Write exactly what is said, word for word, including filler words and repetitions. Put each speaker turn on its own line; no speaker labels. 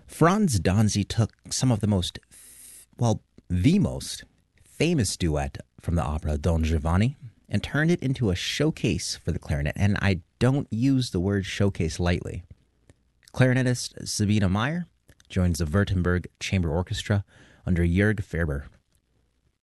Franz Danzi took some of the most, well, the most famous duet from the opera Don Giovanni and turned it into a showcase for the clarinet, and I don't use the word showcase lightly. Clarinetist Sabina Meyer joins the Württemberg Chamber Orchestra under Jörg Ferber.